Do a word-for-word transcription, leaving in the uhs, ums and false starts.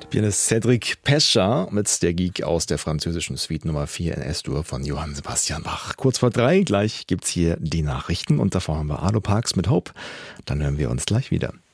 Pianist Cédric Pescha mit der Geek aus der französischen Suite Nummer vier in S-Dur von Johann Sebastian Bach. Kurz vor drei, gleich gibt's hier die Nachrichten und davor haben wir Arlo Parks mit Hope. Dann hören wir uns gleich wieder.